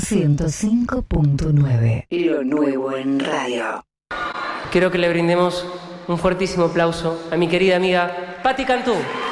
105.9. Lo nuevo en radio. Quiero que le brindemos un fuertísimo aplauso a mi querida amiga Patti Cantú.